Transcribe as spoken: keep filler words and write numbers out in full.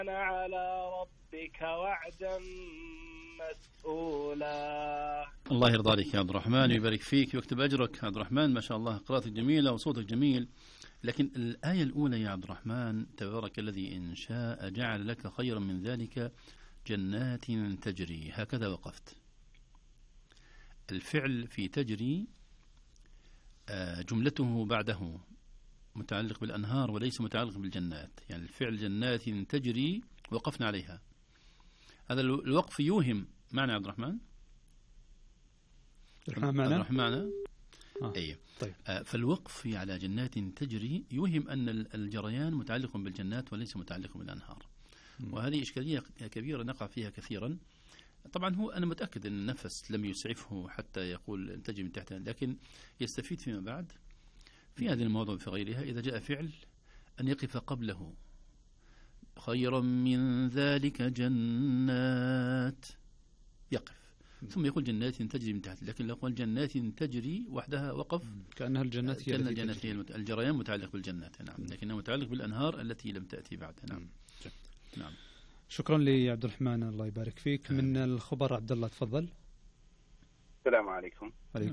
على ربك وعدا مسؤولا. الله يرضى عليك يا عبد الرحمن ويبارك فيك ويكتب أجرك. عبد الرحمن ما شاء الله قراءتك جميلة وصوتك جميل، لكن الآية الأولى يا عبد الرحمن تبارك الذي إن شاء جعل لك خيرا من ذلك جنات تجري، هكذا وقفت. الفعل في تجري جملته بعده متعلق بالأنهار وليس متعلق بالجنات، يعني الفعل جنات تجري وقفنا عليها. هذا الوقف يوهم معنى عبد الرحمن معنى عبد الرحمن آه. أي طيب. آه فالوقف على جنات تجري يوهم أن الجريان متعلق بالجنات وليس متعلق بالأنهار. م. وهذه إشكالية كبيرة نقع فيها كثيرا. طبعا هو أنا متأكد أن النفس لم يسعفه حتى يقول تجري من تحتها، لكن يستفيد فيما بعد في هذه الموضوع في غيرها إذا جاء فعل أن يقف قبله خيرا من ذلك جنات، يقف ثم يقول جنات تجري من تحت. لكن لو قال جنات تجري وحدها وقف كأنها الجنات هي, الجنات هي المت... الجريان متعلق بالجنات، نعم، لكنه متعلق بالأنهار التي لم تأتي بعد. نعم. نعم. شكرا لعبد الرحمن، الله يبارك فيك. من الخبر عبد الله تفضل. السلام عليكم. عليكم